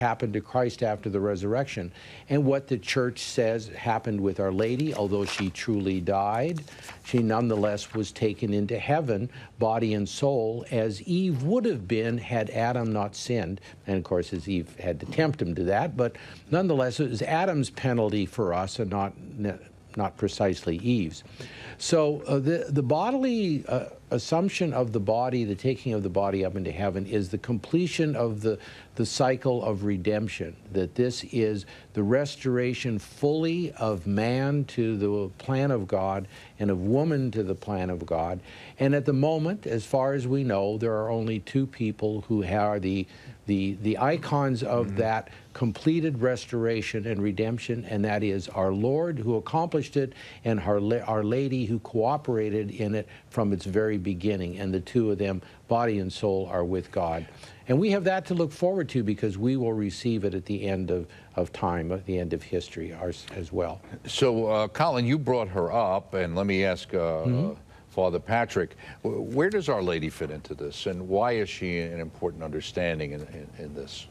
happened to Christ after the resurrection, and what the church says happened with Our Lady. Although she truly died, she nonetheless was taken into heaven, body and soul, as Eve would have been had Adam not sinned. And of course, as Eve had to tempt him to that, but nonetheless, it was Adam's penalty for us and not precisely Eve's. So the bodily assumption of the body, the taking of the body up into heaven, is the completion of the cycle of redemption, that this is the restoration fully of man to the plan of God and of woman to the plan of God. And at the moment, as far as we know, there are only two people who are the icons of that completed restoration and redemption, and that is our Lord, who accomplished it, and Our Lady, who cooperated in it from its very beginning. And the two of them, body and soul, are with God. And we have that to look forward to, because we will receive it at the end of time, at the end of history as well. So, Colin, you brought her up, and let me ask Father Patrick, where does Our Lady fit into this, and why is she an important understanding in this?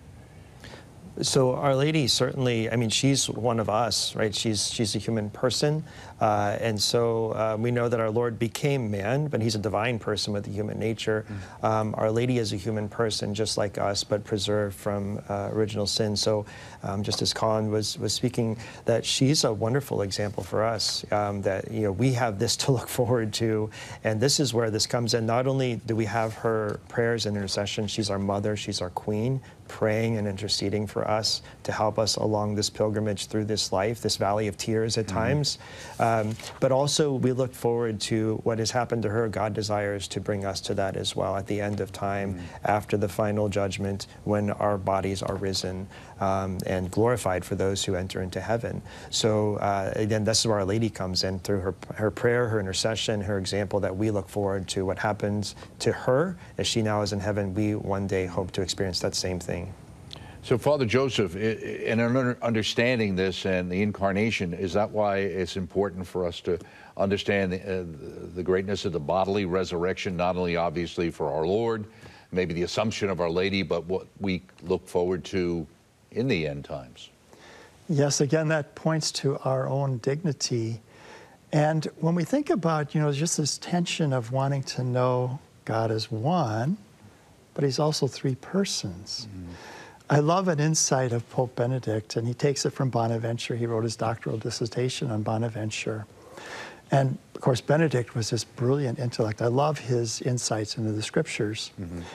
So Our Lady certainly, I mean, she's one of us, right? She's a human person, and so we know that our Lord became man, but he's a divine person with a human nature. Our Lady is a human person just like us, but preserved from original sin. So just as Colin was speaking, that she's a wonderful example for us, that, you know, we have this to look forward to, and this is where this comes in. Not only do we have her prayers and intercession, she's our mother, she's our queen, praying and interceding for us to help us along this pilgrimage through this life, this valley of tears at times. But also we look forward to what has happened to her. God desires to bring us to that as well at the end of time, after the final judgment, when our bodies are risen and glorified for those who enter into heaven. So again, this is where Our Lady comes in, through her prayer, her intercession, her example, that we look forward to what happens to her as she now is in heaven. We one day hope to experience that same thing. So, Father Joseph, in understanding this and the incarnation, is that why it's important for us to understand the greatness of the bodily resurrection, not only obviously for our Lord, maybe the Assumption of Our Lady, but what we look forward to in the end times? Yes, again, that points to our own dignity. And when we think about, you know, just this tension of wanting to know God as one, but he's also three persons. I love an insight of Pope Benedict, and he takes it from Bonaventure. He wrote his doctoral dissertation on Bonaventure. And of course, Benedict was this brilliant intellect. I love his insights into the scriptures.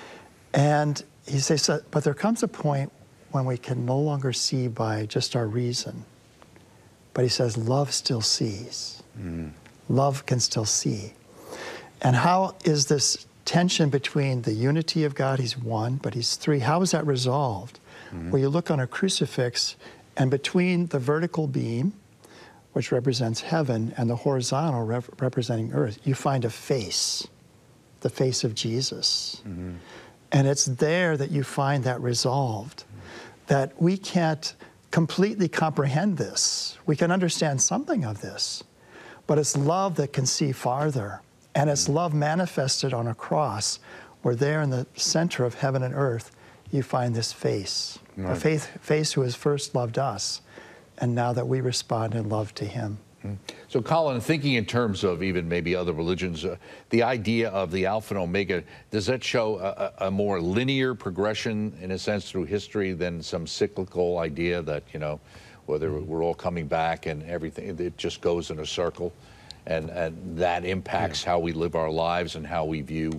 And he says, but there comes a point when we can no longer see by just our reason. But he says, love still sees. Love can still see. And how is this tension between the unity of God, he's one, but he's three, how is that resolved? Well, you look on a crucifix, and between the vertical beam, which represents heaven, and the horizontal representing earth, you find a face, the face of Jesus. And it's there that you find that resolved, that we can't completely comprehend this. We can understand something of this, but it's love that can see farther. And it's love manifested on a cross, where there in the center of heaven and earth, you find this face, a face who has first loved us, and now that we respond in love to him. So, Colin, thinking in terms of even maybe other religions, the idea of the Alpha and Omega, does that show a more linear progression, in a sense, through history than some cyclical idea that, you know, whether we're all coming back and everything, it just goes in a circle? And that impacts how we live our lives and how we view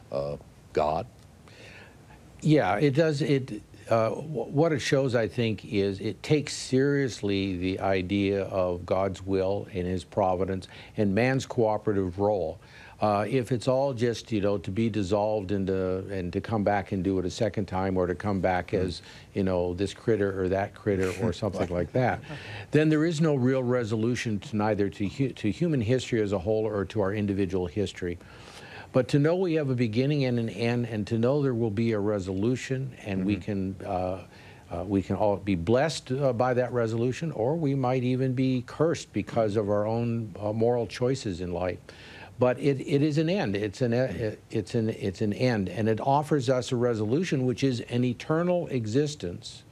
God? Yeah, it does. What it shows, I think, is it takes seriously the idea of God's will and his providence and man's cooperative role. If it's all just, you know, to be dissolved and to come back and do it a second time, or to come back as, you know, this critter or that critter or something like that, then there is no real resolution to neither to human history as a whole or to our individual history. But to know we have a beginning and an end, and to know there will be a resolution, and we can all be blessed by that resolution, or we might even be cursed because of our own moral choices in life. But it is an end. It's an end, and it offers us a resolution, which is an eternal existence